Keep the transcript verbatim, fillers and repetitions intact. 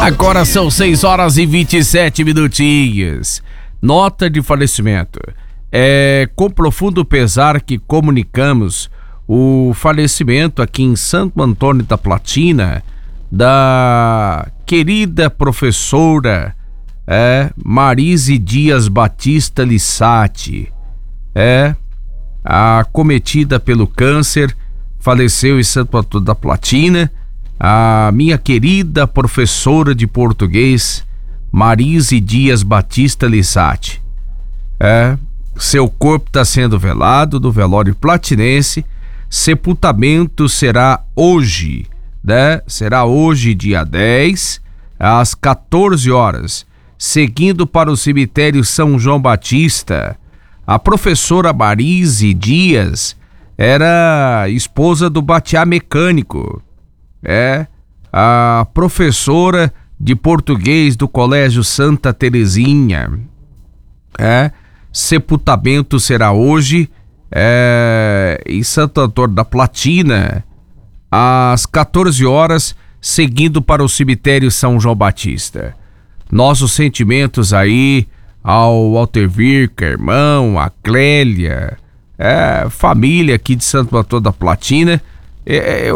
Agora são seis horas e vinte e sete minutinhos. Nota de falecimento. É com profundo pesar que comunicamos o falecimento aqui em Santo Antônio da Platina da querida professora é, Marise Dias Batista Lissati. É, acometida pelo câncer, faleceu em Santo Antônio da Platina. A minha querida professora de português, Marise Dias Batista Lissati. É, seu corpo está sendo velado do velório platinense. Sepultamento será hoje, né? Será hoje, dia dez, às quatorze horas, seguindo para o cemitério São João Batista. A professora Marise Dias era esposa do Batiá Mecânico. É a professora de português do Colégio Santa Terezinha. É, sepultamento será hoje é, em Santo Antônio da Platina, às quatorze horas, seguindo para o cemitério São João Batista. Nossos sentimentos aí ao Walter Virca, irmão, a Clélia, é, família aqui de Santo Antônio da Platina. É,